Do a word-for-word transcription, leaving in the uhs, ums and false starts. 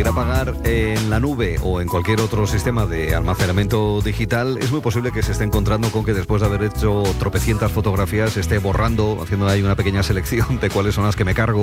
quiera pagar en la nube o en cualquier otro sistema de almacenamiento digital, es muy posible que se esté encontrando con que después de haber hecho tropecientas fotografías esté borrando, haciendo ahí una pequeña selección de cuáles son las que me cargo